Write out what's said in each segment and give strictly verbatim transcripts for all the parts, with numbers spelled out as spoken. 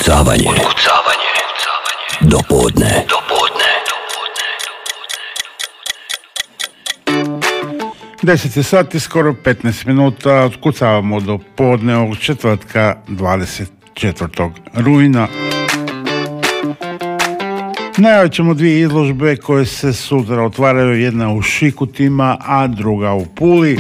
Otkucavanje. Otkucavanje. Do podne. Do podne. deset je sati, skoro petnaest minuta, otkucavamo do podne ovog četvrtka dvadeset četvrtog rujna. Najavit ćemo dvije izložbe koje se sutra otvaraju, jedna u Šikutima, a druga u Puli.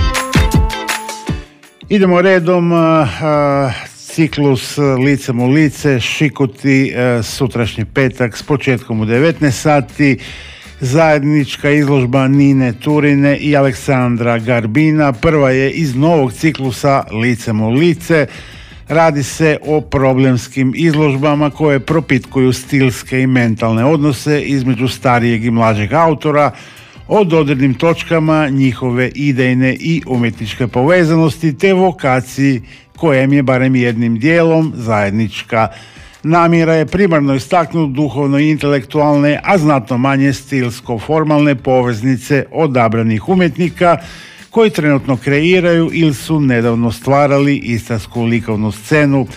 Idemo redom, a, a, ciklus Licem u lice, Šikuti, a, sutrašnji petak s početkom u devetnaest sati. Zajednička izložba Nine Turine i Aleksandra Garbina. Prva je iz novog ciklusa Licem u lice. Radi se o problemskim izložbama koje propitkuju stilske i mentalne odnose između starijeg i mlađeg autora, o dodirnim točkama njihove idejne i umjetničke povezanosti te vokaciji kojem je barem jednim dijelom zajednička. Namjera je primarno istaknuti duhovno i intelektualne, a znatno manje stilsko-formalne poveznice odabranih umjetnika koji trenutno kreiraju ili su nedavno stvarali istarsku likovnu scenu.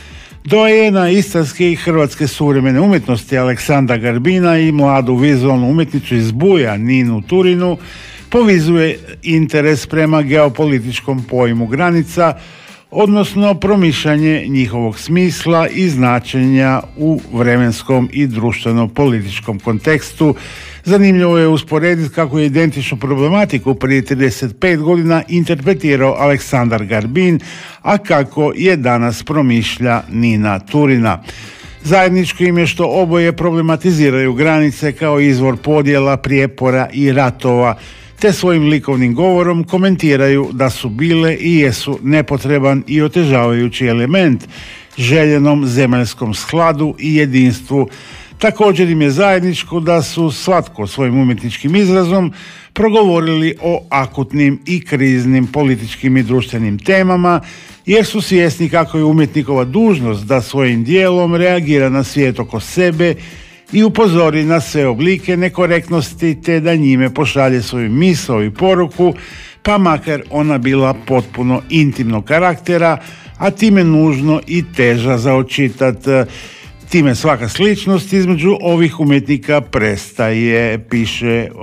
Dojena istarske i hrvatske suvremene umjetnosti Aleksandra Garbina i mladu vizualnu umjetnicu iz Buja Ninu Turinu povizuje interes prema geopolitičkom pojmu granica, odnosno promišljanje njihovog smisla i značenja u vremenskom i društveno-političkom kontekstu. Zanimljivo je usporediti kako je identičnu problematiku prije trideset pet godina interpretirao Aleksandar Garbin, a kako je danas promišlja Nina Turina. Zajedničko im je što oboje problematiziraju granice kao izvor podjela, prijepora i ratova, te svojim likovnim govorom komentiraju da su bile i jesu nepotreban i otežavajući element željenom zemaljskom skladu i jedinstvu. Također im je zajedničko da su svatko svojim umjetničkim izrazom progovorili o akutnim i kriznim političkim i društvenim temama, jer su svjesni kako je umjetnikova dužnost da svojim dijelom reagira na svijet oko sebe i upozori na sve oblike nekorektnosti te da njime pošalje svoju misao i poruku, pa makar ona bila potpuno intimnog karaktera, a time nužno i teža za očitati. Time svaka sličnost između ovih umjetnika prestaje, piše